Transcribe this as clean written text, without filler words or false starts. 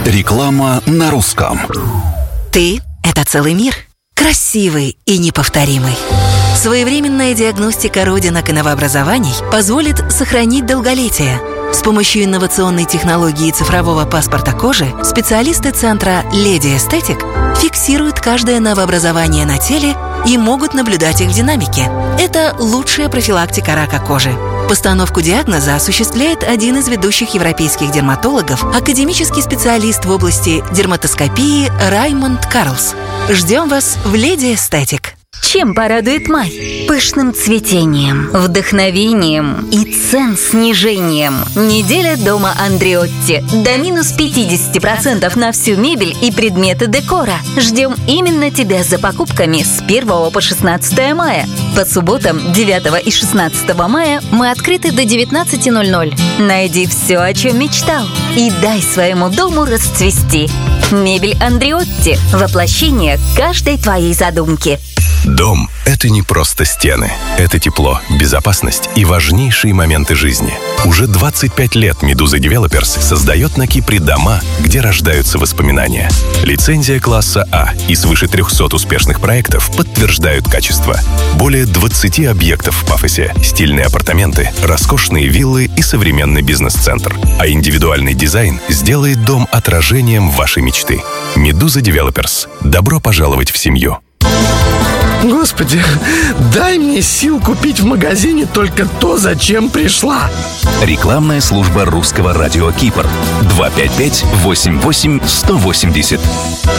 Реклама на русском. Ты – это целый мир. Красивый и неповторимый. Своевременная диагностика родинок и новообразований позволит сохранить долголетие. С помощью инновационной технологии цифрового паспорта кожи специалисты центра «Леди Эстетик» фиксируют каждое новообразование на теле и могут наблюдать их в динамике. Это лучшая профилактика рака кожи. Постановку диагноза осуществляет один из ведущих европейских дерматологов, академический специалист в области дерматоскопии Раймонд Карлс. Ждем вас в «Леди Эстетик». Чем порадует май? Пышным цветением, вдохновением и цен-снижением. Неделя дома Андреотти. До минус 50% на всю мебель и предметы декора. Ждем именно тебя за покупками с 1 по 16 мая. По субботам 9 и 16 мая мы открыты до 19:00. Найди все, о чем мечтал, и дай своему дому расцвести. Мебель Андреотти. Воплощение каждой твоей задумки. Дом – это не просто стены. Это тепло, безопасность и важнейшие моменты жизни. Уже 25 лет «Медуза Девелоперс» создает на Кипре дома, где рождаются воспоминания. Лицензия класса А и свыше 300 успешных проектов подтверждают качество. Более 20 объектов в Пафосе, стильные апартаменты, роскошные виллы и современный бизнес-центр. А индивидуальный дизайн сделает дом отражением вашей мечты. «Медуза Девелоперс». Добро пожаловать в семью. Господи, дай мне сил купить в магазине только то, зачем пришла. Рекламная служба русского радио Кипр. 255-88-180.